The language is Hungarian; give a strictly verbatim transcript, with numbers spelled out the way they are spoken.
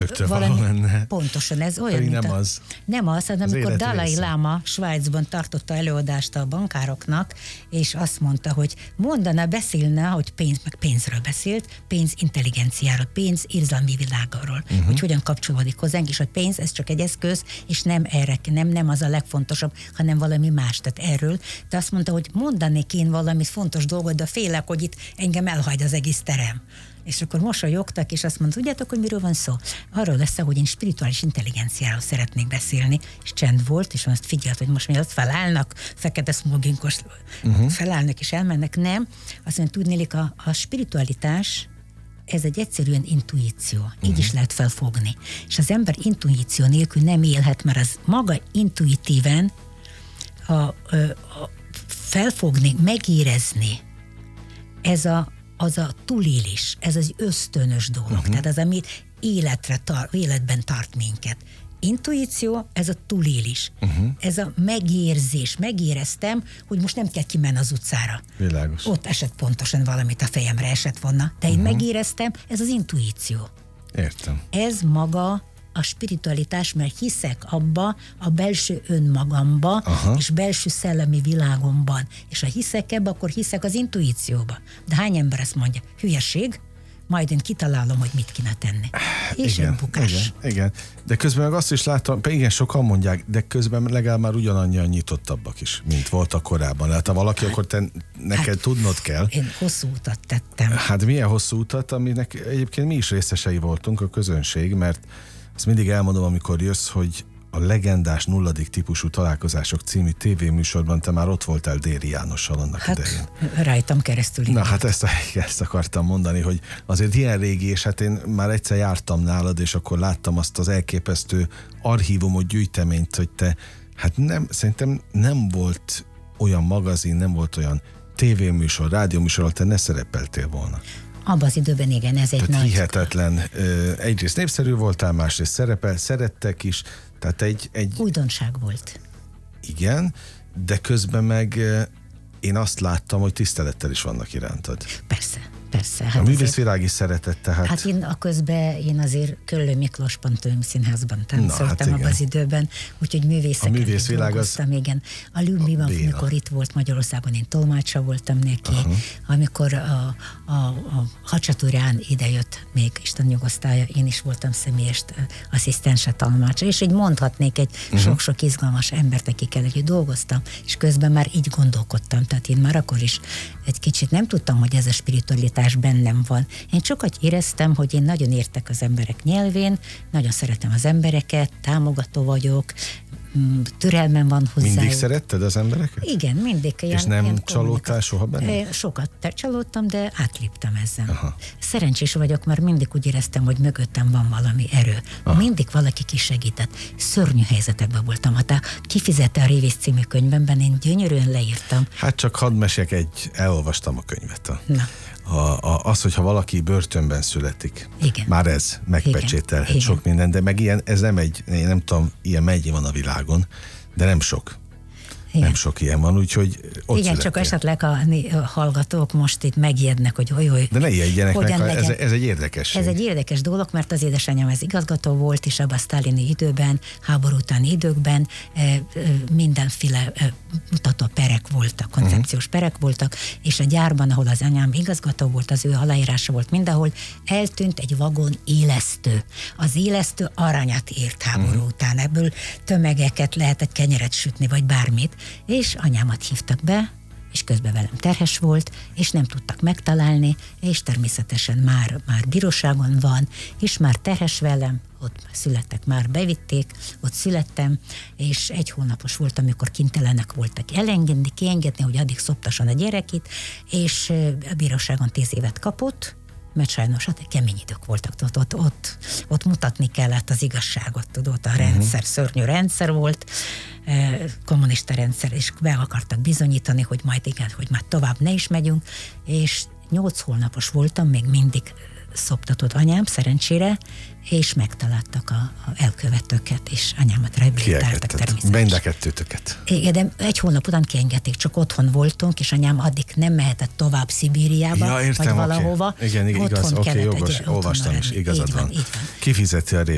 valami, pontosan ez olyan, nem a, az. Nem az, hanem az amikor Dalai része. Lama Svájcban tartotta előadást a bankároknak, és azt mondta, hogy mondana, beszélne, hogy pénz, meg pénzről beszélt, pénz intelligenciáról, pénz érzelmi világáról, uh-huh. hogy hogyan kapcsolódik hozzánk, és a pénz, ez csak egy eszköz, és nem erre, nem, nem az a legfontosabb, hanem valami más, tehát erről. De azt mondta, hogy mondanék én valami fontos dolgot, de félek, hogy itt engem elhagy az egész terem. És akkor mosolyogtak, és azt mondta, tudjátok, hogy miről van szó? Arról lesz, hogy én spirituális intelligenciáról szeretnék beszélni, és csend volt, és azt figyelt, hogy most miért felállnak, fekete smoginkos, uh-huh. felállnak és elmennek. Nem. Azt mondja, tudnélik, a, a spiritualitás, ez egy egyszerűen intuíció. Így uh-huh. is lehet felfogni. És az ember intuíció nélkül nem élhet, mert az maga intuitíven a, a, a felfogni, megérezni, ez a az a túlélés, ez az ösztönös dolog, uh-huh. tehát az, amit életre tar- életben tart minket. Intuíció, ez a túlélés, uh-huh. ez a megérzés, megéreztem, hogy most nem kell kimenni az utcára. Világos. Ott esett pontosan valamit a fejemre esett volna, de én uh-huh. megéreztem, ez az intuíció. Értem. Ez maga a spiritualitás, mert hiszek abba, a belső önmagamba, aha. és belső szellemi világomban. És ha hiszek ebbe, akkor hiszek az intuícióba. De hány ember ezt mondja? Hülyeség, majd én kitalálom, hogy mit kéne tenni. És igen, önbukás. Igen, igen. De közben meg azt is láttam, igen, sokan mondják, de közben legalább már ugyanannyian nyitottabbak is, mint voltak korábban. Hát ha valaki, hát, akkor te, neked hát, tudnod kell. Én hosszú utat tettem. Hát milyen hosszú utat, aminek egyébként mi is részesei voltunk, a közönség, mert ezt mindig elmondom, amikor jössz, hogy a legendás nulladik típusú találkozások című tévéműsorban te már ott voltál Déri Jánossal annak hát, idején. Rajtam keresztül. Na hát ezt, ezt akartam mondani, hogy azért ilyen régi, és hát én már egyszer jártam nálad, és akkor láttam azt az elképesztő archívumot, gyűjteményt, hogy te, hát nem, szerintem nem volt olyan magazin, nem volt olyan tévéműsor, rádióműsor, ahol te ne szerepeltél volna. Abban az időben igen, ez egy tehát nagy... hihetetlen. Egyrészt népszerű voltál, másrészt szerepel, szerettek is, tehát egy, egy... újdonság volt. Igen, de közben meg én azt láttam, hogy tisztelettel is vannak irántad. Persze, persze. Hát a művészvilág is szeretett, tehát... Hát én a közben, én azért Köllő Miklós Pantomim Színházban táncoltam hát abban az időben, úgyhogy művészeket művészvilág dolgoztam, az... igen. A Lümbiban, amikor itt volt Magyarországon, én tolmácsa voltam neki, uh-huh. amikor a, a, a Hacsatúrán idejött még, Isten nyugosztálja, én is voltam személyes asszisztense, tolmácsa, és így mondhatnék egy uh-huh. sok-sok izgalmas embert, akikkel együtt dolgoztam, és közben már így gondolkodtam, tehát én már akkor is egy kicsit nem tudtam, hogy ez a spiritualitás bennem van. Én sokat éreztem, hogy én nagyon értek az emberek nyelvén, nagyon szeretem az embereket, támogató vagyok, türelmem van hozzájuk. Mindig szeretted az embereket? Igen, mindig. Ilyen, és nem ilyen csalódtál soha benne? Sokat csalódtam, de átléptem ezen. Aha. Szerencsés vagyok, mert mindig úgy éreztem, hogy mögöttem van valami erő. Aha. Mindig valaki kisegített. Szörnyű helyzetekben voltam. Hát a Kifizette a Révész című könyvemben én gyönyörűen leírtam. Hát csak hadd meséljek egy, elolvastam a könyvet. A, Na. A, a, az, hogyha valaki börtönben születik, igen. már ez megpecsételhet igen. sok igen. minden, de meg ilyen, ez nem egy, én nem tudom, ilyen mennyi van a világon, de nem sok. Igen. Nem sok ilyen van, úgyhogy ott igen, születtél. csak esetleg a, a hallgatók most itt megijednek, hogy oly, de ne ijedjenek meg, ez, ez egy érdekesség. Ez egy érdekes dolog, mert az édesanyám ez igazgató volt, és abban a sztálini időben, háború utáni időkben e, e, mindenféle e, mutató perek voltak, koncepciós uh-huh. perek voltak, és a gyárban, ahol az anyám igazgató volt, az ő aláírása volt mindenhol, eltűnt egy vagon élesztő. Az élesztő aranyat ért háború uh-huh. után, ebből tömegeket lehetett kenyeret sütni, vagy bármit, és anyámat hívtak be, és közben velem terhes volt, és nem tudtak megtalálni, és természetesen már, már bíróságon van, és már terhes velem, ott születtek, már bevitték, ott születtem, és egy hónapos volt, amikor kintelenek voltak elengedni, kiengedni, hogy addig szoptasson a gyerekét, és a bíróságon tíz évet kapott, mert sajnos hát kemény idők voltak, ott, ott, ott, ott mutatni kellett az igazságot, tudod, a rendszer, uh-huh. szörnyű rendszer volt, kommunista rendszer, és be akartak bizonyítani, hogy majd igen, hogy már tovább ne is megyünk, és nyolc hónapos voltam, még mindig szoptatott anyám, szerencsére, és megtaláltak a, a elkövetőket, és anyámat rehabilitáltak természetesen. Mind a kettőtöket. Igen, de egy hónap után kiengedték, csak otthon voltunk, és anyám addig nem mehetett tovább Szibériába, ja, értem, vagy valahova. Okay. Igen, igaz, oké, okay, jogos, olvastam is, igazad van. Van. Kifizeti a